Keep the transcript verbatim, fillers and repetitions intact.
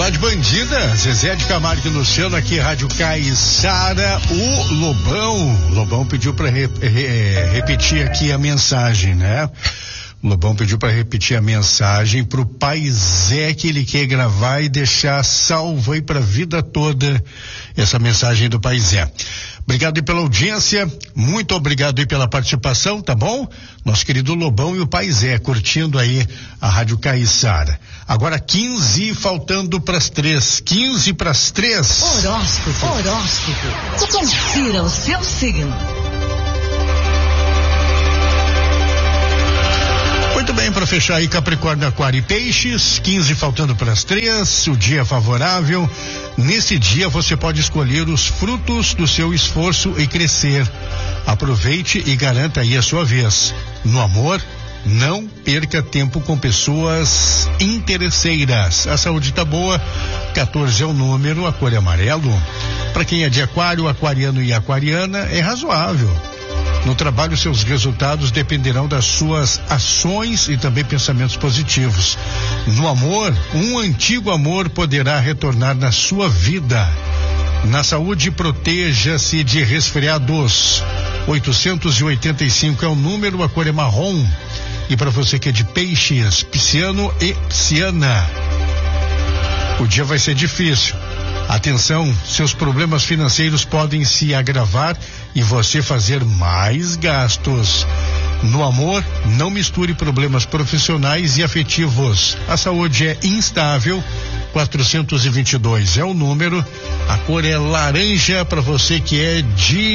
Cidade Bandida, Zezé de Camargo e Luciano aqui, Rádio Caiçara. O Lobão, Lobão pediu para re, re, repetir aqui a mensagem, né? O Lobão pediu para repetir a mensagem pro pai Zé, que ele quer gravar e deixar salvo aí pra vida toda essa mensagem do pai Zé. Obrigado aí pela audiência, muito obrigado aí pela participação, tá bom? Nosso querido Lobão e o pai Zé curtindo aí a Rádio Caiçara. Agora quinze faltando pras três, quinze pras três. Horóscopo, horóscopo. Confira o seu signo. Muito bem, para fechar aí Capricórnio, Aquário e Peixes, quinze faltando para as três, o dia é favorável. Nesse dia você pode escolher os frutos do seu esforço e crescer. Aproveite e garanta aí a sua vez. No amor, não perca tempo com pessoas interesseiras. A saúde tá boa, quatorze é o número, a cor é amarelo. Para quem é de Aquário, aquariano e aquariana, é razoável. No trabalho, seus resultados dependerão das suas ações e também pensamentos positivos. No amor, um antigo amor poderá retornar na sua vida. Na saúde, proteja-se de resfriados. oitocentos e oitenta e cinco é o número, a cor é marrom. E para você que é de Peixes, Pisciano e Pisciana, o dia vai ser difícil. Atenção, seus problemas financeiros podem se agravar e você fazer mais gastos. No amor, não misture problemas profissionais e afetivos. A saúde é instável. quatrocentos e vinte e dois é o número. A cor é laranja para você que é de